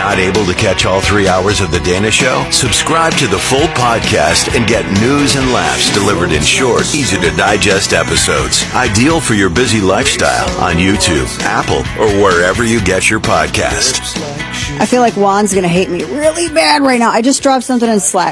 Not able to catch all 3 hours of The Dana Show? Subscribe to the full podcast and get news and laughs delivered in short, easy-to-digest episodes. Ideal for your busy lifestyle on YouTube, Apple, or wherever you get your podcast. I feel like Juan's going to hate me really bad right now. I just dropped something in Slack.